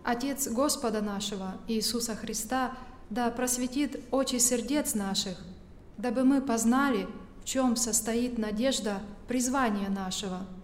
Отец Господа нашего Иисуса Христа да просветит очи сердец наших, дабы мы познали, в чем состоит надежда призвания нашего,